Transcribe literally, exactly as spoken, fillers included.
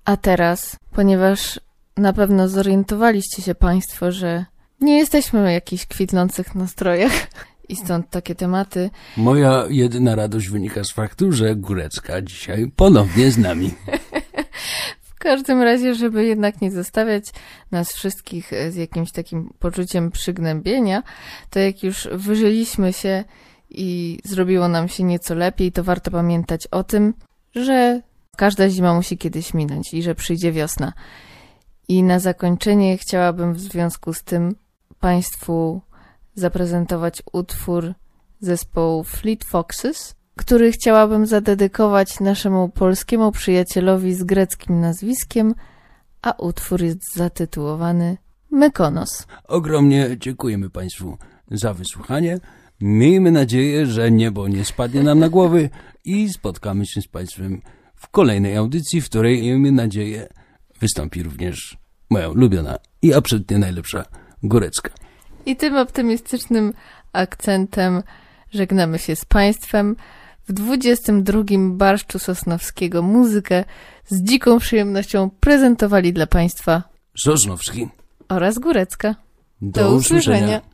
A teraz, ponieważ na pewno zorientowaliście się Państwo, że nie jesteśmy w jakichś kwitnących nastrojach i stąd takie tematy. Moja jedyna radość wynika z faktu, że Górecka dzisiaj ponownie z nami. W każdym razie, żeby jednak nie zostawiać nas wszystkich z jakimś takim poczuciem przygnębienia, to jak już wyżyliśmy się i zrobiło nam się nieco lepiej, to warto pamiętać o tym, że każda zima musi kiedyś minąć i że przyjdzie wiosna. I na zakończenie chciałabym w związku z tym Państwu zaprezentować utwór zespołu Fleet Foxes, który chciałabym zadedykować naszemu polskiemu przyjacielowi z greckim nazwiskiem, a utwór jest zatytułowany Mykonos. Ogromnie dziękujemy Państwu za wysłuchanie. Miejmy nadzieję, że niebo nie spadnie nam na głowy i spotkamy się z Państwem w kolejnej audycji, w której, miejmy nadzieję, wystąpi również moja ulubiona i absolutnie najlepsza Górecka. I tym optymistycznym akcentem żegnamy się z Państwem. W dwudziestym drugim Barszczu Sosnowskiego muzykę z dziką przyjemnością prezentowali dla Państwa Sosnowski oraz Górecka. Do, Do usłyszenia. usłyszenia.